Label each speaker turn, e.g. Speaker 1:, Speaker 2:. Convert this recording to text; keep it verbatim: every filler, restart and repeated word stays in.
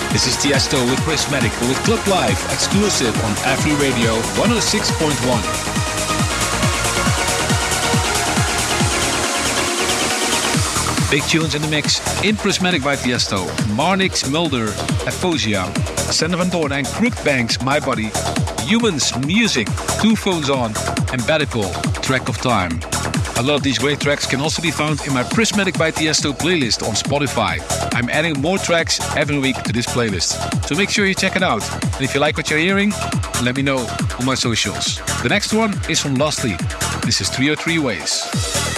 Speaker 1: This is Tiesto with Prismatic with Club Live, exclusive on Afri Radio one oh six point one. Big tunes in the mix in Prismatic by Tiesto. Marnix, Mulder, Aphosia, Sander van Doorn and Crookbanks, My Body, Humans, Music, Two Phones On, and Batipol, Track of Time. A lot of these great tracks can also be found in my Prismatic by Tiesto playlist on Spotify. I'm adding more tracks every week to this playlist, so make sure you check it out. And if you like what you're hearing, let me know on my socials. The next one is from Lastly. This is three oh three Ways.